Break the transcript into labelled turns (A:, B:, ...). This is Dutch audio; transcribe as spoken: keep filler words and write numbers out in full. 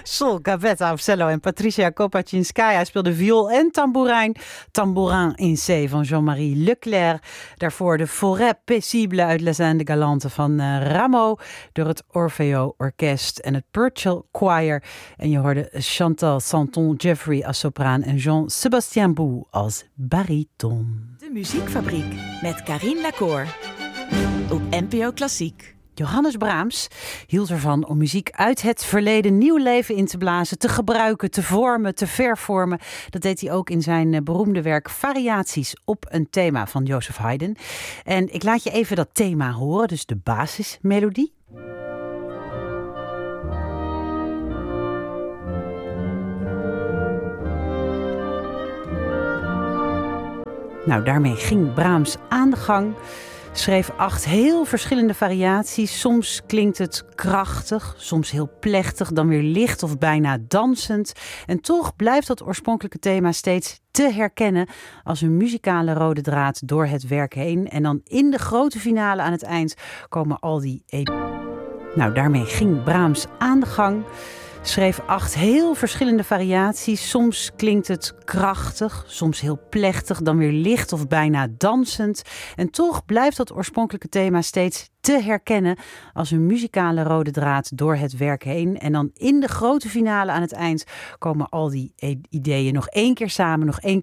A: Sol Gavetta op cello en Patricia Kopaczynskaja speelde viool en tamboerijn. Tambourin in C van Jean-Marie Leclerc. Daarvoor de Forêt Paisible uit Les Indes Galantes van uh, Rameau. Door het Orfeo Orkest en het Purcell Choir. En je hoorde Chantal Santon-Jeffrey als sopraan en Jean-Sébastien Bou als bariton.
B: De Muziekfabriek met Carine Lacour op N P O Klassiek.
A: Johannes Brahms hield ervan om muziek uit het verleden nieuw leven in te blazen, te gebruiken, te vormen, te vervormen. Dat deed hij ook in zijn beroemde werk Variaties op een thema van Joseph Haydn. En ik laat je even dat thema horen, dus de basismelodie. Nou, daarmee ging Brahms aan de gang. Schreef acht heel verschillende variaties. Soms klinkt het krachtig, soms heel plechtig, dan weer licht of bijna dansend. En toch blijft dat oorspronkelijke thema steeds te herkennen als een muzikale rode draad door het werk heen. En dan in de grote finale aan het eind komen al die... E- nou, daarmee ging Brahms aan de gang. Schreef acht heel verschillende variaties. Soms klinkt het krachtig, soms heel plechtig, dan weer licht of bijna dansend. En toch blijft dat oorspronkelijke thema steeds te herkennen als een muzikale rode draad door het werk heen. En dan in de grote finale aan het eind komen al die ideeën nog één keer samen, nog één keer